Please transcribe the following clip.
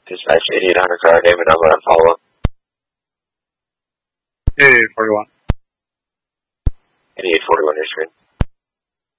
Dispatch 8800 car, name and number on follow-up. 8841. 8841, your screen.